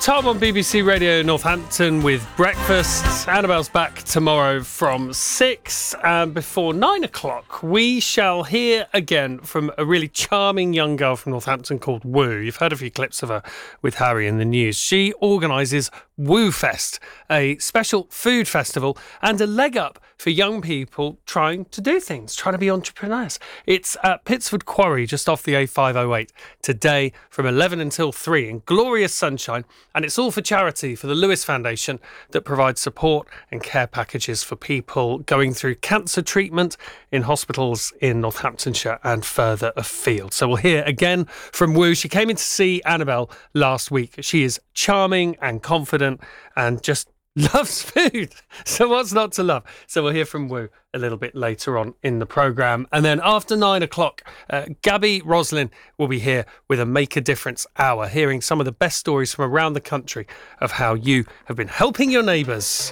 Tom on BBC Radio Northampton with breakfast. Annabelle's back tomorrow from 6. And before 9 o'clock, we shall hear again from a really charming young girl from Northampton called Woo. You've heard a few clips of her with Harry in the news. She organises Woo Fest, a special food festival and a leg up for young people trying to do things, trying to be entrepreneurs. It's at Pitsford Quarry, just off the A508, today from 11 until 3 in glorious sunshine. And it's all for charity, for the Lewis Foundation, that provides support and care packages for people going through cancer treatment in hospitals in Northamptonshire and further afield. So we'll hear again from Woo. She came in to see Annabelle last week. She is charming and confident and just loves food. So what's not to love? So we'll hear from Woo a little bit later on in the programme. And then after 9 o'clock, Gabby Roslin will be here with a Make a Difference hour, hearing some of the best stories from around the country of how you have been helping your neighbours.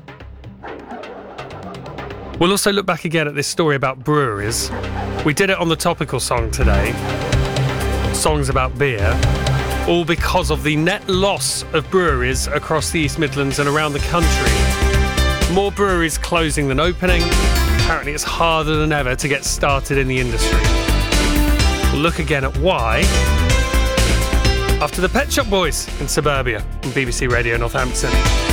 We'll also look back again at this story about breweries. We did it on the topical song today, songs about beer. All because of the net loss of breweries across the East Midlands and around the country. More breweries closing than opening. Apparently it's harder than ever to get started in the industry. We'll look again at why after the Pet Shop Boys in Suburbia on BBC Radio Northampton.